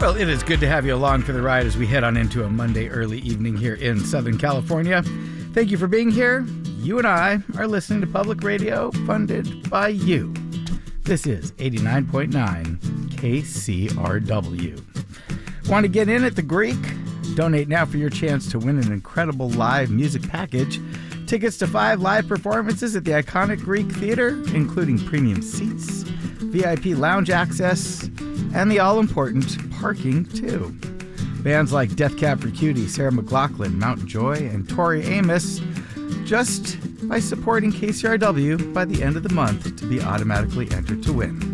Well, it is good to have you along for the ride as we head on into a Monday early evening here in Southern California. Thank you for being here. You and I are listening to public radio funded by you. This is 89.9 KCRW. Want to get in at the Greek? Donate now for your chance to win an incredible live music package. Tickets to 5 live performances at the iconic Greek Theater, including premium seats, VIP lounge access, and the all-important parking, too. Bands like Death Cab for Cutie, Sarah McLachlan, Mount Joy, and Tori Amos, just by supporting KCRW by the end of the month to be automatically entered to win.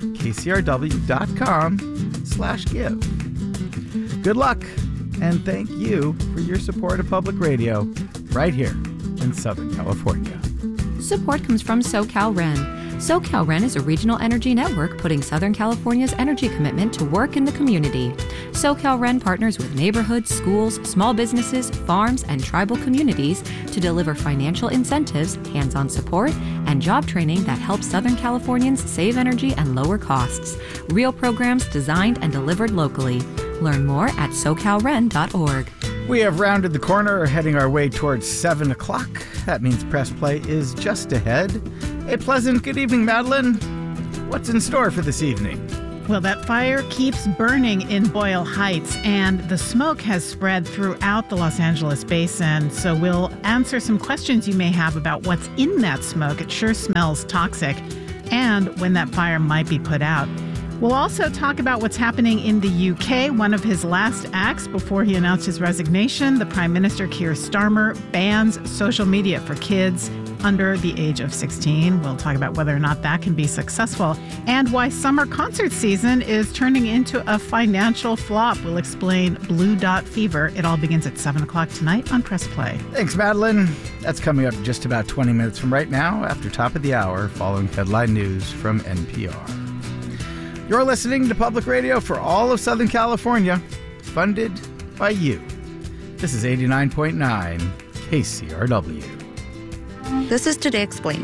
KCRW.com/give. Good luck, and thank you for your support of public radio right here in Southern California. Support comes from SoCalRen. SoCalRen is a regional energy network putting Southern California's energy commitment to work in the community. SoCalRen partners with neighborhoods, schools, small businesses, farms, and tribal communities to deliver financial incentives, hands-on support, and job training that helps Southern Californians save energy and lower costs. Real programs designed and delivered locally. Learn more at SoCalRen.org. We have rounded the corner, heading our way towards 7 o'clock. That means Press Play is just ahead. A pleasant good evening, Madeline. What's in store for this evening? Well, that fire keeps burning in Boyle Heights, and the smoke has spread throughout the Los Angeles basin. So we'll answer some questions you may have about what's in that smoke. It sure smells toxic, and when that fire might be put out. We'll also talk about what's happening in the UK. One of his last acts before he announced his resignation, the Prime Minister Keir Starmer bans social media for kids under the age of 16. We'll talk about whether or not that can be successful and why summer concert season is turning into a financial flop. We'll explain Blue Dot Fever. It all begins at 7 o'clock tonight on Press Play. Thanks, Madeline. That's coming up just about 20 minutes from right now after top of the hour following headline news from NPR. You're listening to public radio for all of Southern California, funded by you. This is 89.9 KCRW. This is Today Explained.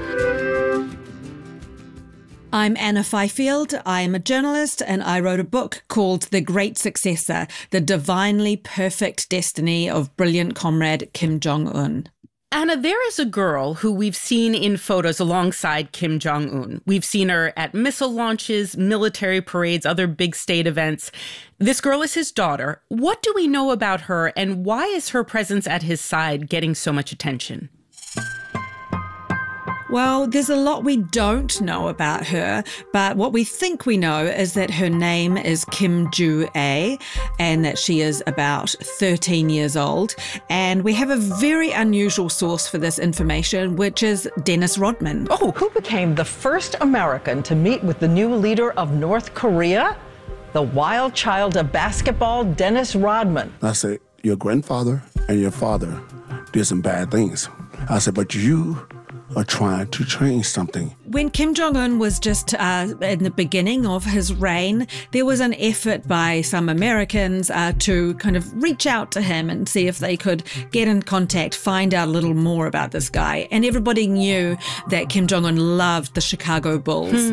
I'm Anna Fifield. I'm a journalist, and I wrote a book called The Great Successor, The Divinely Perfect Destiny of Brilliant Comrade Kim Jong-un. Anna, there is a girl who we've seen in photos alongside Kim Jong-un. We've seen her at missile launches, military parades, other big state events. This girl is his daughter. What do we know about her, and why is her presence at his side getting so much attention? Well, there's a lot we don't know about her, but what we think we know is that her name is Kim Joo-ae and that she is about 13 years old. And we have a very unusual source for this information, which is Dennis Rodman. Oh, who became the first American to meet with the new leader of North Korea? The wild child of basketball, Dennis Rodman. I said, your grandfather and your father did some bad things. I said, but you are trying to change something. When Kim Jong-un was just in the beginning of his reign, there was an effort by some Americans to kind of reach out to him and see if they could get in contact, find out a little more about this guy. And everybody knew that Kim Jong-un loved the Chicago Bulls.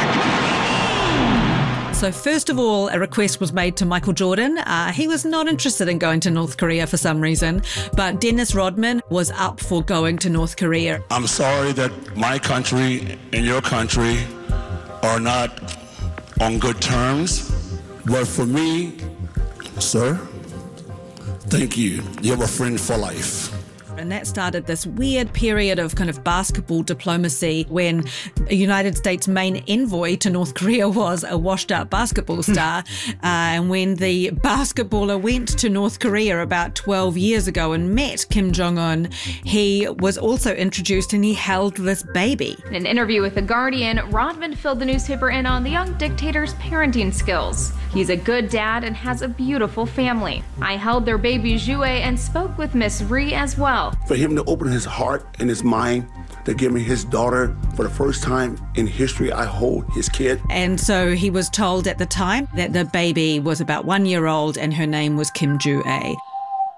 So first of all, a request was made to Michael Jordan. He was not interested in going to North Korea for some reason, but Dennis Rodman was up for going to North Korea. I'm sorry that my country and your country are not on good terms, but for me, sir, thank you. You have a friend for life. And that started this weird period of kind of basketball diplomacy when the United States' main envoy to North Korea was a washed-up basketball star. And when the basketballer went to North Korea about 12 years ago and met Kim Jong-un, he was also introduced and he held this baby. In an interview with The Guardian, Rodman filled the newspaper in on the young dictator's parenting skills. He's a good dad and has a beautiful family. I held their baby Joo-ae and spoke with Miss Ri as well. For him to open his heart and his mind to give me his daughter for the first time in history, I hold his kid. And so he was told at the time that the baby was about 1 year old and her name was Kim Joo-ae.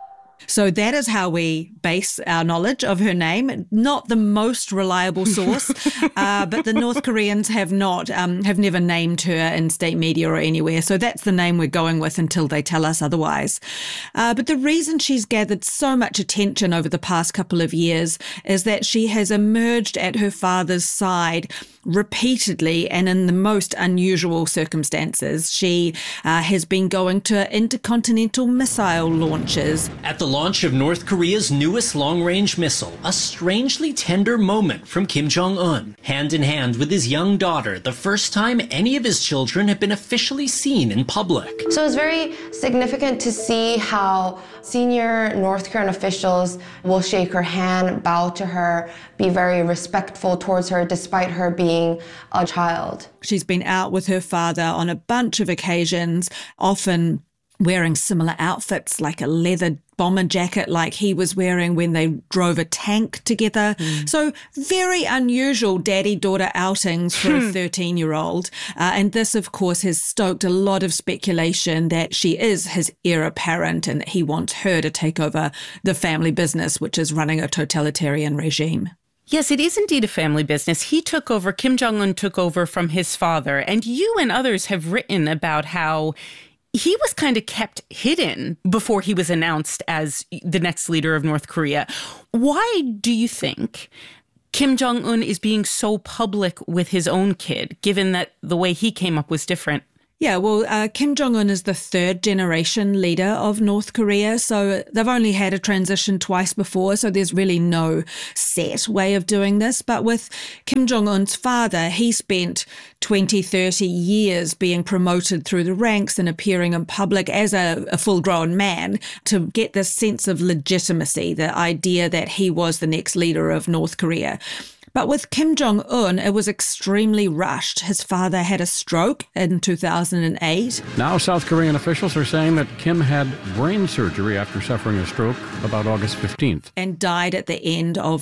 So that is how we base our knowledge of her name. Not the most reliable source, but the North Koreans have never named her in state media or anywhere. So that's the name we're going with until they tell us otherwise. But the reason she's gathered so much attention over the past couple of years is that she has emerged at her father's side repeatedly and in the most unusual circumstances. She has been going to intercontinental missile launches. At the launch of North Korea's newest long-range missile, a strangely tender moment from Kim Jong-un, hand in hand with his young daughter, the first time any of his children have been officially seen in public. So it's very significant to see how senior North Korean officials will shake her hand, bow to her, be very respectful towards her despite her being a child. She's been out with her father on a bunch of occasions, often wearing similar outfits, like a leather bomber jacket like he was wearing when they drove a tank together. So very unusual daddy-daughter outings for a 13-year-old. And this, of course, has stoked a lot of speculation that she is his heir apparent and that he wants her to take over the family business, which is running a totalitarian regime. Yes, it is indeed a family business. Kim Jong-un took over from his father. And you and others have written about how he was kind of kept hidden before he was announced as the next leader of North Korea. Why do you think Kim Jong-un is being so public with his own kid, given that the way he came up was different? Yeah, well, Kim Jong-un is the third generation leader of North Korea, so they've only had a transition twice before, so there's really no set way of doing this. But with Kim Jong-un's father, he spent 20, 30 years being promoted through the ranks and appearing in public as a full-grown man to get this sense of legitimacy, the idea that he was the next leader of North Korea. But with Kim Jong-un, it was extremely rushed. His father had a stroke in 2008. Now South Korean officials are saying that Kim had brain surgery after suffering a stroke about August 15th. And died at the end of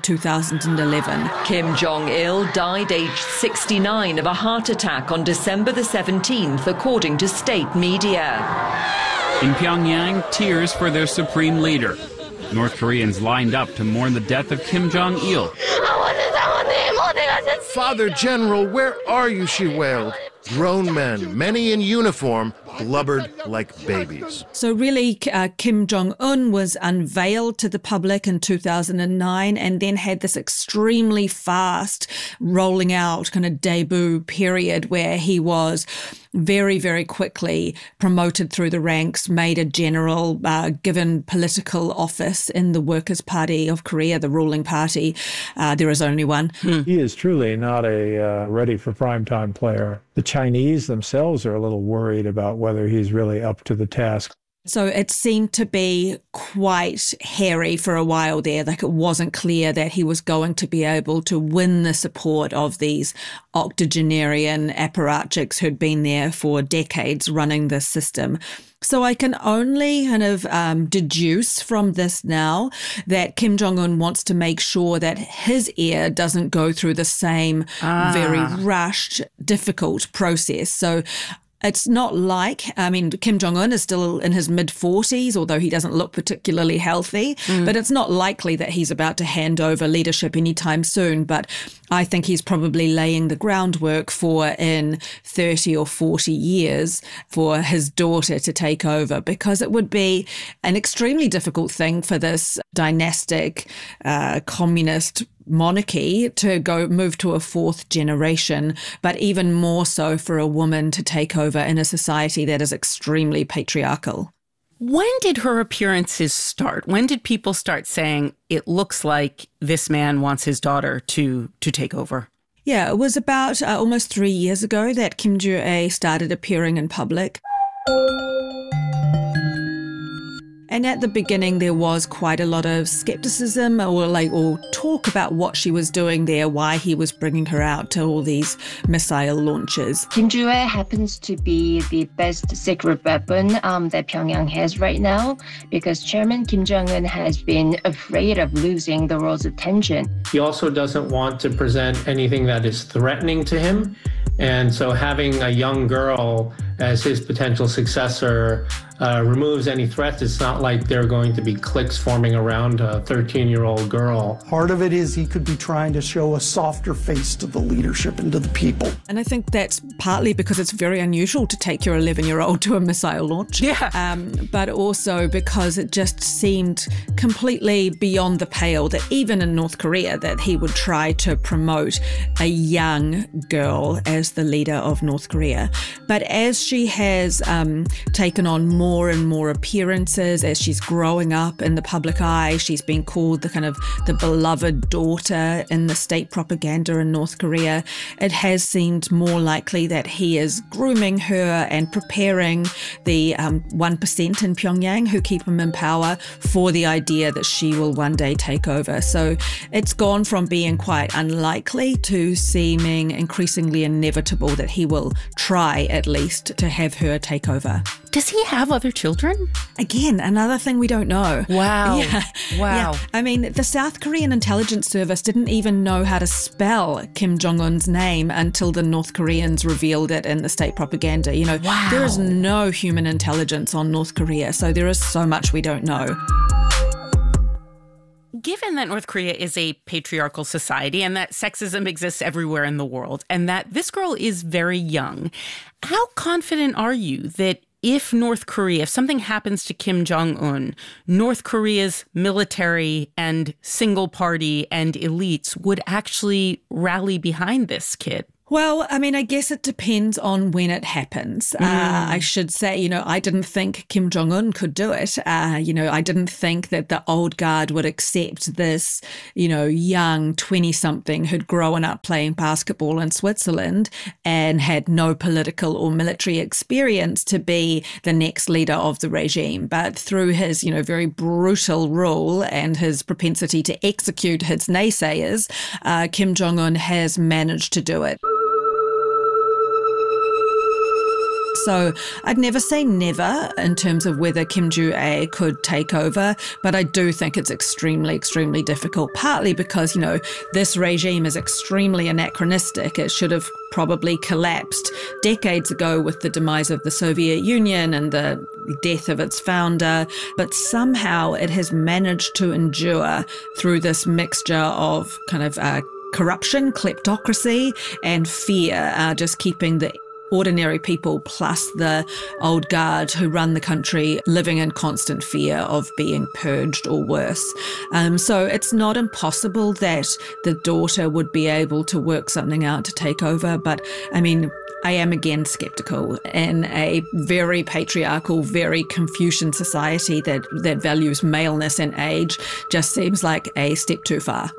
2011. Kim Jong-il died aged 69 of a heart attack on December the 17th, according to state media. In Pyongyang, tears for their supreme leader. North Koreans lined up to mourn the death of Kim Jong-il. Father General, where are you? She wailed. Grown men, many in uniform, blubbered like babies. So really, Kim Jong-un was unveiled to the public in 2009 and then had this extremely fast rolling out kind of debut period where he was very, very quickly promoted through the ranks, made a general, given political office in the Workers' Party of Korea, the ruling party. There is only one. He is truly not a ready for primetime player. The Chinese themselves are a little worried about whether he's really up to the task. So it seemed to be quite hairy for a while there. Like it wasn't clear that he was going to be able to win the support of these octogenarian apparatchiks who'd been there for decades running this system. So I can only kind of deduce from this now that Kim Jong-un wants to make sure that his heir doesn't go through the same very rushed, difficult process. So it's not like, Kim Jong-un is still in his mid-40s, although he doesn't look particularly healthy, but it's not likely that he's about to hand over leadership anytime soon. But I think he's probably laying the groundwork for in 30 or 40 years for his daughter to take over, because it would be an extremely difficult thing for this dynastic communist monarchy to move to a fourth generation, but even more so for a woman to take over in a society that is extremely patriarchal. When did her appearances start? When did people start saying, it looks like this man wants his daughter to take over? Yeah, it was about almost 3 years ago that Kim Joo-ae started appearing in public. And at the beginning, there was quite a lot of skepticism or talk about what she was doing there, why he was bringing her out to all these missile launches. Kim Joo-ae happens to be the best secret weapon that Pyongyang has right now, because Chairman Kim Jong-un has been afraid of losing the world's attention. He also doesn't want to present anything that is threatening to him. And so having a young girl as his potential successor removes any threats. It's not like there are going to be cliques forming around a 13-year-old girl. Part of it is he could be trying to show a softer face to the leadership and to the people. And I think that's partly because it's very unusual to take your 11-year-old to a missile launch. Yeah. But also because it just seemed completely beyond the pale that even in North Korea that he would try to promote a young girl as the leader of North Korea. But as she has taken on more and more appearances, as she's growing up in the public eye, she's been called the beloved daughter in the state propaganda in North Korea. It has seemed more likely that he is grooming her and preparing the 1% in Pyongyang who keep him in power for the idea that she will one day take over. So it's gone from being quite unlikely to seeming increasingly inevitable that he will try at least to have her take over. Does he have other children? Again, another thing we don't know. Wow. Yeah. Wow. Yeah. I mean, the South Korean intelligence service didn't even know how to spell Kim Jong-un's name until the North Koreans revealed it in the state propaganda. Wow. There is no human intelligence on North Korea, so there is so much we don't know. Given that North Korea is a patriarchal society and that sexism exists everywhere in the world and that this girl is very young, how confident are you that if something happens to Kim Jong-un, North Korea's military and single party and elites would actually rally behind this kid? Well, I mean, I guess it depends on when it happens. I should say, I didn't think Kim Jong-un could do it. I didn't think that the old guard would accept this, young 20-something who'd grown up playing basketball in Switzerland and had no political or military experience to be the next leader of the regime. But through his, very brutal rule and his propensity to execute his naysayers, Kim Jong-un has managed to do it. So I'd never say never in terms of whether Kim Joo-ae could take over, but I do think it's extremely, extremely difficult, partly because, this regime is extremely anachronistic. It should have probably collapsed decades ago with the demise of the Soviet Union and the death of its founder, but somehow it has managed to endure through this mixture of corruption, kleptocracy, and fear, just keeping the ordinary people plus the old guard who run the country living in constant fear of being purged or worse. So it's not impossible that the daughter would be able to work something out to take over. But I mean, I am again skeptical. In a very patriarchal, very Confucian society that values maleness and age, just seems like a step too far.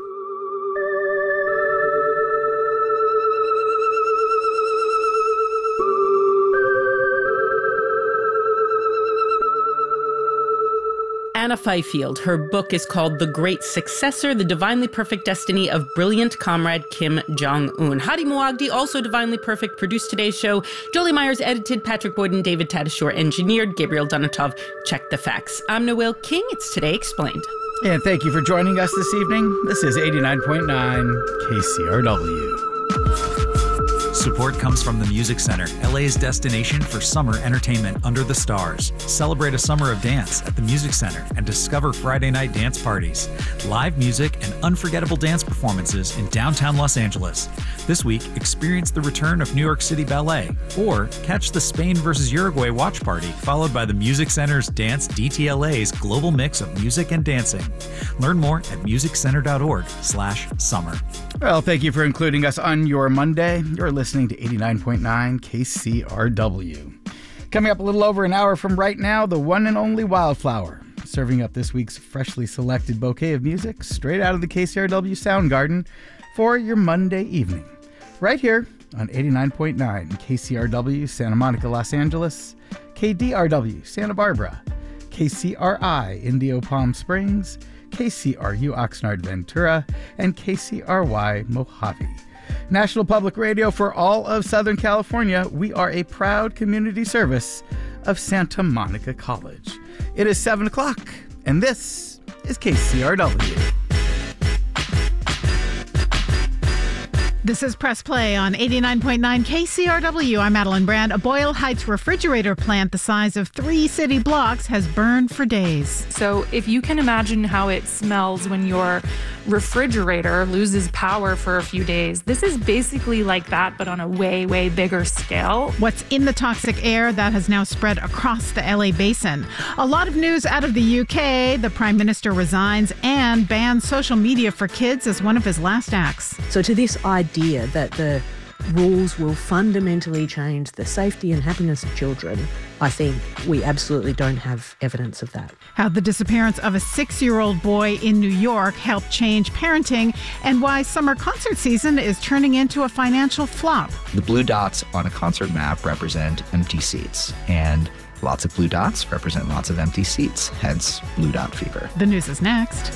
Anna Fifield. Her book is called The Great Successor, The Divinely Perfect Destiny of Brilliant Comrade Kim Jong-un. Hadi Muagdi, also divinely perfect, produced today's show. Jolie Myers edited, Patrick Boyd and David Tadashore engineered, Gabriel Donatov checked the facts. I'm Noelle King. It's Today Explained. And thank you for joining us this evening. This is 89.9 KCRW. Support comes from the Music Center, LA's destination for summer entertainment under the stars. Celebrate a summer of dance at the Music Center and discover Friday night dance parties, live music, and unforgettable dance performances in downtown Los Angeles. This week, experience the return of New York City Ballet, or catch the Spain versus Uruguay watch party, followed by the Music Center's Dance DTLA's global mix of music and dancing. Learn more at musiccenter.org/summer. Well, thank you for including us on your Monday. You're listening to 89.9 KCRW. Coming up a little over an hour from right now, the one and only Wildflower, serving up this week's freshly selected bouquet of music straight out of the KCRW Sound Garden for your Monday evening. Right here on 89.9 KCRW Santa Monica, Los Angeles, KDRW Santa Barbara, KCRI Indio Palm Springs, KCRU Oxnard Ventura, and KCRY Mojave. National Public Radio for all of Southern California. We are a proud community service of Santa Monica College. It is 7 o'clock, and this is KCRW. This is Press Play on 89.9 KCRW. I'm Madeline Brand. A Boyle Heights refrigerator plant the size of 3 city blocks has burned for days. So if you can imagine how it smells when your refrigerator loses power for a few days, this is basically like that, but on a way, way bigger scale. What's in the toxic air that has now spread across the LA basin? A lot of news out of the UK. The Prime Minister resigns and bans social media for kids as one of his last acts. So to this idea that the rules will fundamentally change the safety and happiness of children, I think we absolutely don't have evidence of that. How the disappearance of a 6-year-old boy in New York helped change parenting, and why summer concert season is turning into a financial flop. The blue dots on a concert map represent empty seats, and lots of blue dots represent lots of empty seats, hence blue dot fever. The news is next.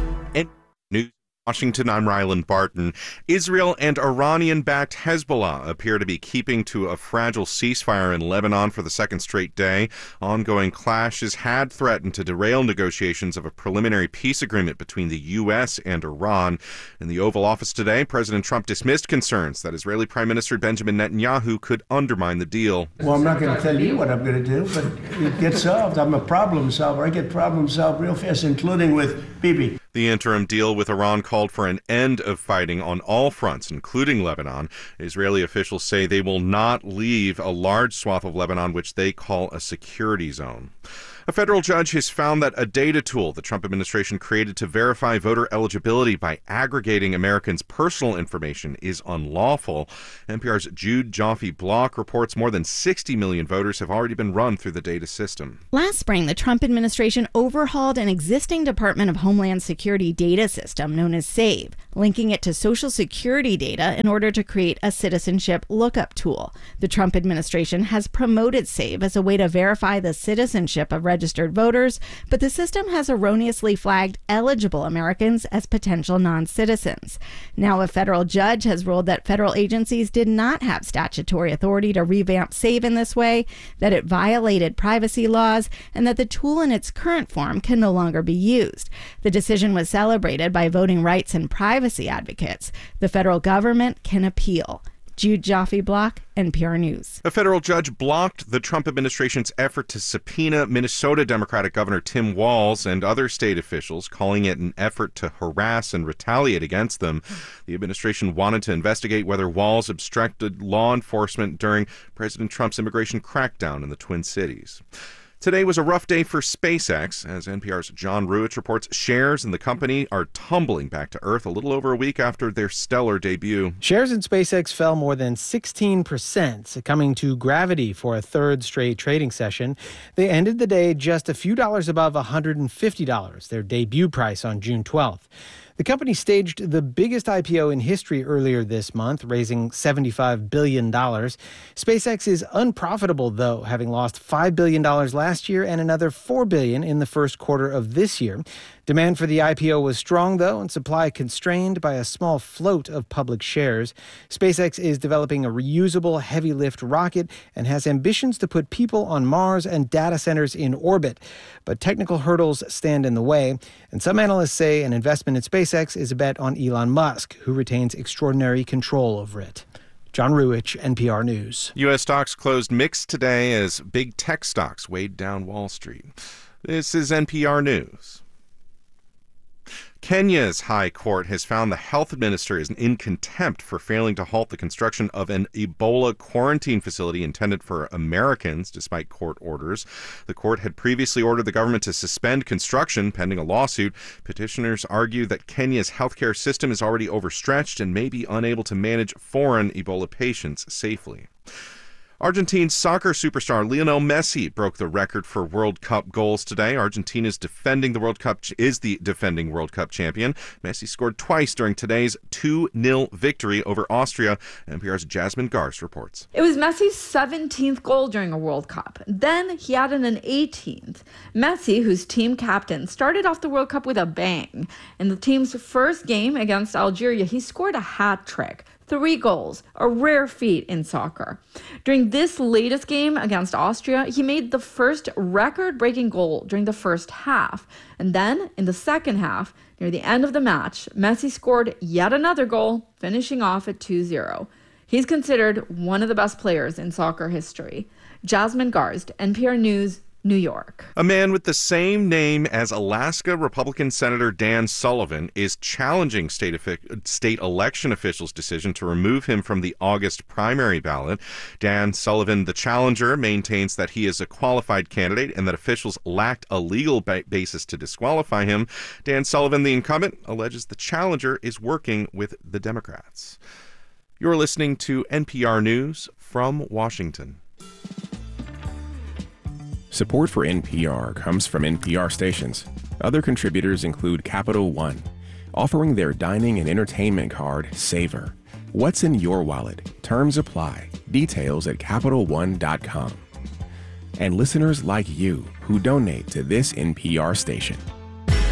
News. Washington, I'm Rylan Barton. Israel and Iranian-backed Hezbollah appear to be keeping to a fragile ceasefire in Lebanon for the second straight day. Ongoing clashes had threatened to derail negotiations of a preliminary peace agreement between the U.S. and Iran. In the Oval Office today, President Trump dismissed concerns that Israeli Prime Minister Benjamin Netanyahu could undermine the deal. Well, I'm not going to tell you what I'm going to do, but it gets solved. I'm a problem solver. I get problems solved real fast, including with Bibi. The interim deal with Iran called for an end of fighting on all fronts, including Lebanon. Israeli officials say they will not leave a large swath of Lebanon, which they call a security zone. A federal judge has found that a data tool the Trump administration created to verify voter eligibility by aggregating Americans' personal information is unlawful. NPR's Jude Joffe-Block reports more than 60 million voters have already been run through the data system. Last spring, the Trump administration overhauled an existing Department of Homeland Security data system known as SAVE, linking it to Social Security data in order to create a citizenship lookup tool. The Trump administration has promoted SAVE as a way to verify the citizenship of registered voters, but the system has erroneously flagged eligible Americans as potential non-citizens. Now, a federal judge has ruled that federal agencies did not have statutory authority to revamp SAVE in this way, that it violated privacy laws, and that the tool in its current form can no longer be used. The decision was celebrated by voting rights and privacy advocates. The federal government can appeal. Jude Joffe-Block, NPR News. A federal judge blocked the Trump administration's effort to subpoena Minnesota Democratic Governor Tim Walz and other state officials, calling it an effort to harass and retaliate against them. The administration wanted to investigate whether Walz obstructed law enforcement during President Trump's immigration crackdown in the Twin Cities. Today was a rough day for SpaceX. As NPR's John Ruich reports, shares in the company are tumbling back to earth a little over a week after their stellar debut. Shares in SpaceX fell more than 16%, succumbing to gravity for a third straight trading session. They ended the day just a few dollars above $150, their debut price on June 12th. The company staged the biggest IPO in history earlier this month, raising $75 billion. SpaceX is unprofitable, though, having lost $5 billion last year and another $4 billion in the first quarter of this year. Demand for the IPO was strong, though, and supply constrained by a small float of public shares. SpaceX is developing a reusable heavy-lift rocket and has ambitions to put people on Mars and data centers in orbit. But technical hurdles stand in the way, and some analysts say an investment in SpaceX is a bet on Elon Musk, who retains extraordinary control over it. John Ruich, NPR News. U.S. stocks closed mixed today as big tech stocks weighed down Wall Street. This is NPR News. Kenya's High Court has found the health administrators in contempt for failing to halt the construction of an Ebola quarantine facility intended for Americans, despite court orders. The court had previously ordered the government to suspend construction pending a lawsuit. Petitioners argue that Kenya's healthcare system is already overstretched and may be unable to manage foreign Ebola patients safely. Argentine soccer superstar Lionel Messi broke the record for World Cup goals today. Argentina is the defending World Cup champion. Messi scored twice during today's 2-0 victory over Austria. NPR's Jasmine Garst reports. It was Messi's 17th goal during a World Cup. Then he added an 18th. Messi, who's team captain, started off the World Cup with a bang. In the team's first game against Algeria, he scored a hat trick. 3 goals, a rare feat in soccer. During this latest game against Austria, he made the first record-breaking goal during the first half. And then, in the second half, near the end of the match, Messi scored yet another goal, finishing off at 2-0. He's considered one of the best players in soccer history. Jasmine Garst, NPR News, New York. A man with the same name as Alaska Republican Senator Dan Sullivan is challenging state election officials' decision to remove him from the August primary ballot. Dan Sullivan, the challenger, maintains that he is a qualified candidate and that officials lacked a legal basis to disqualify him. Dan Sullivan, the incumbent, alleges the challenger is working with the Democrats. You're listening to NPR News from Washington. Support for NPR comes from NPR stations. Other contributors include Capital One, offering their dining and entertainment card, Savor. What's in your wallet? Terms apply. Details at CapitalOne.com. And listeners like you who donate to this NPR station.